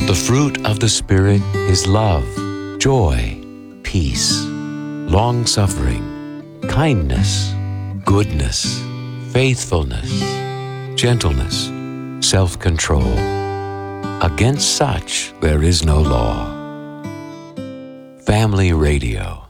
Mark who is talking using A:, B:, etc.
A: The fruit of the Spirit is love, joy, peace, long-suffering, kindness, goodness, faithfulness, gentleness, self-control. Against such there is no law. Family Radio.